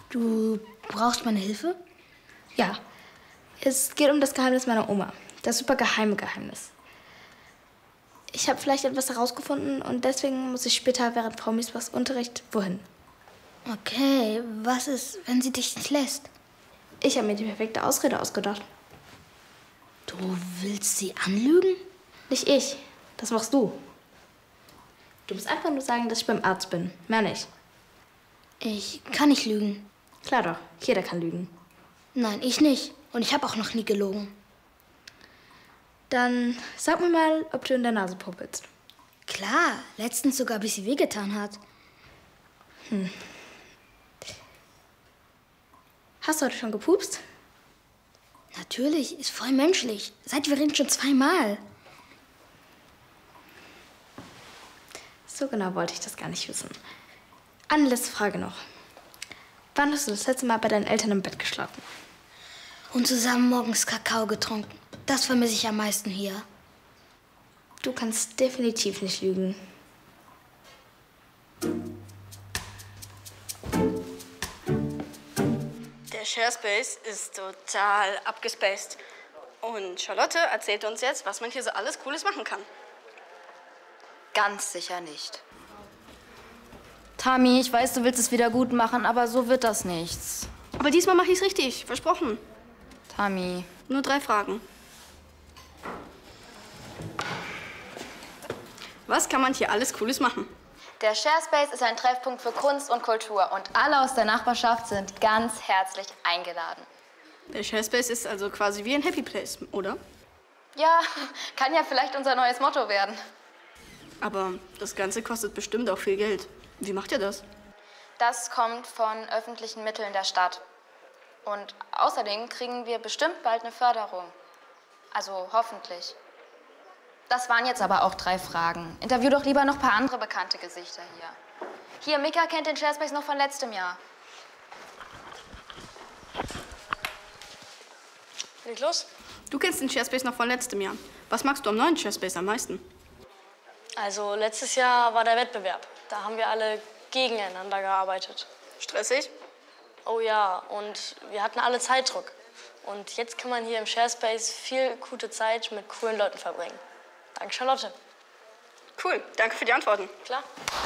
Du brauchst meine Hilfe? Ja. Es geht um das Geheimnis meiner Oma. Das super geheime Geheimnis. Ich habe vielleicht etwas herausgefunden und deswegen muss ich später während Frau Miesbachs Unterricht wohin. Okay, was ist, wenn sie dich nicht lässt? Ich habe mir die perfekte Ausrede ausgedacht. Du willst sie anlügen? Nicht ich. Das machst du. Du musst einfach nur sagen, dass ich beim Arzt bin. Mehr nicht. Ich kann nicht lügen. Klar doch. Jeder kann lügen. Nein, ich nicht. Und ich habe auch noch nie gelogen. Dann sag mir mal, ob du in der Nase puppelst. Klar, letztens sogar, bis sie wehgetan hat. Hast du heute schon gepupst? Natürlich, ist voll menschlich. Seit wir reden schon 2-mal. So genau wollte ich das gar nicht wissen. Eine letzte Frage noch. Wann hast du das letzte Mal bei deinen Eltern im Bett geschlafen? Und zusammen morgens Kakao getrunken. Das vermisse ich am meisten hier. Du kannst definitiv nicht lügen. Der ShareSpace ist total abgespaced. Und Charlotte erzählt uns jetzt, was man hier so alles Cooles machen kann. Ganz sicher nicht. Tami, ich weiß, du willst es wieder gut machen, aber so wird das nichts. Aber diesmal mache ich es richtig, versprochen. Tami. Nur 3 Fragen. Was kann man hier alles Cooles machen? Der ShareSpace ist ein Treffpunkt für Kunst und Kultur und alle aus der Nachbarschaft sind ganz herzlich eingeladen. Der ShareSpace ist also quasi wie ein Happy Place, oder? Ja, kann ja vielleicht unser neues Motto werden. Aber das Ganze kostet bestimmt auch viel Geld. Wie macht ihr das? Das kommt von öffentlichen Mitteln der Stadt. Und außerdem kriegen wir bestimmt bald eine Förderung. Also hoffentlich. Das waren jetzt aber auch 3 Fragen. Interview doch lieber noch ein paar andere bekannte Gesichter hier. Hier, Mika kennt den ShareSpace noch von letztem Jahr. Leg los. Du kennst den ShareSpace noch von letztem Jahr. Was magst du am neuen ShareSpace am meisten? Also letztes Jahr war der Wettbewerb. Da haben wir alle gegeneinander gearbeitet. Stressig? Oh ja, und wir hatten alle Zeitdruck. Und jetzt kann man hier im ShareSpace viel gute Zeit mit coolen Leuten verbringen. Danke, Charlotte. Cool, danke für die Antworten. Klar.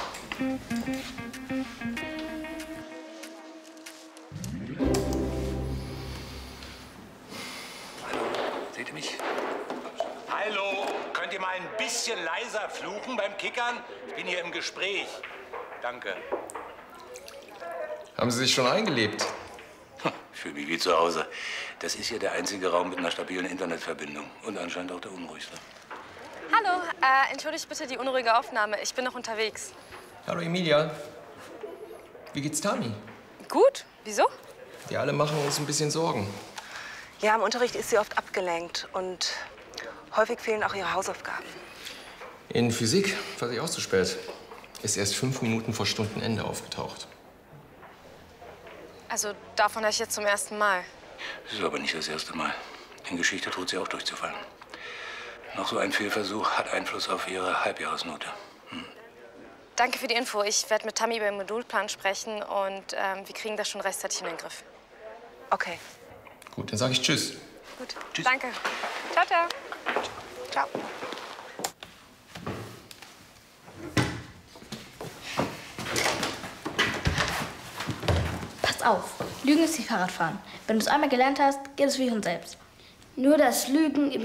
Hallo, seht ihr mich? Hallo, könnt ihr mal ein bisschen leiser fluchen beim Kickern? Ich bin hier im Gespräch. Danke. Haben Sie sich schon eingelebt? Ich fühle mich wie zu Hause. Das ist hier der einzige Raum mit einer stabilen Internetverbindung. Und anscheinend auch der unruhigste. Hallo, entschuldigt bitte die unruhige Aufnahme. Ich bin noch unterwegs. Hallo Emilia. Wie geht's Tami? Gut, wieso? Wir alle machen uns ein bisschen Sorgen. Ja, im Unterricht ist sie oft abgelenkt und häufig fehlen auch ihre Hausaufgaben. In Physik war sie auch zu spät. Ist erst 5 Minuten vor Stundenende aufgetaucht. Also davon höre ich jetzt zum ersten Mal. Das ist aber nicht das erste Mal. In Geschichte droht sie auch durchzufallen. Noch so ein Fehlversuch hat Einfluss auf ihre Halbjahresnote. Danke für die Info. Ich werde mit Tami über den Modulplan sprechen und wir kriegen das schon rechtzeitig in den Griff. Okay. Gut, dann sage ich Tschüss. Gut, Tschüss. danke. Ciao, ciao. Ciao. Pass auf. Lügen ist wie Fahrradfahren. Wenn du es einmal gelernt hast, geht es wie von selbst. Nur das Lügen